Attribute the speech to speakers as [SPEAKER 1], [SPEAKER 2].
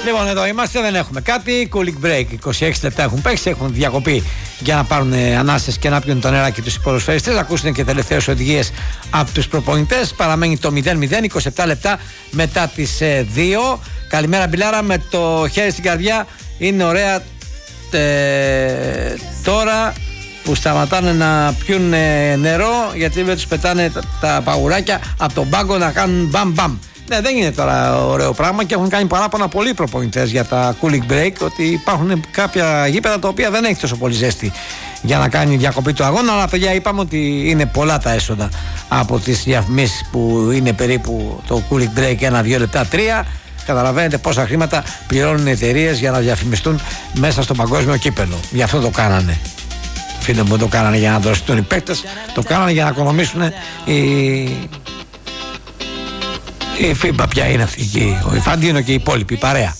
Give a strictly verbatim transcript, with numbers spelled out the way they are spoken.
[SPEAKER 1] Λοιπόν, εδώ είμαστε, δεν έχουμε κάτι. Cooling break. είκοσι έξι λεπτά έχουν παίξει, έχουν διακοπή για να πάρουν ανάσες και να πιούν το νεράκι τους οι ποδοσφαιριστές. Ακούσουν και τελευταίες οδηγίες από τους προπονητές. Παραμένει το μηδέν μηδέν, είκοσι επτά λεπτά μετά τις δύο. Καλημέρα, Μπιλάρα, με το χέρι στην καρδιά. Είναι ωραία ε, τώρα που σταματάνε να πιούν νερό, γιατί δεν τους πετάνε τα, τα παγουράκια από τον πάγκο να κάνουν μπαμ μπαμ. Ναι, δεν είναι τώρα ωραίο πράγμα και έχουν κάνει παράπονα πολλοί προπονητές για τα cooling break, ότι υπάρχουν κάποια γήπεδα τα οποία δεν έχει τόσο πολύ ζέστη για να κάνει διακοπή του αγώνα. Αλλά παιδιά, είπαμε ότι είναι πολλά τα έσοδα από τις διαφημίσεις που είναι περίπου το cooling break ένα, δύο λεπτά, τρία. Καταλαβαίνετε πόσα χρήματα πληρώνουν οι εταιρείες για να διαφημιστούν μέσα στο παγκόσμιο κύπελλο. Γι' αυτό το κάνανε. Φίλοι μου, το κάνανε για να δώσουν οι παίκτες, το κάνανε για να οικονομήσουν οι. Η Φίμπα πια είναι αυτή, ο Ιφαντίνο και οι υπόλοιποι, η παρέα.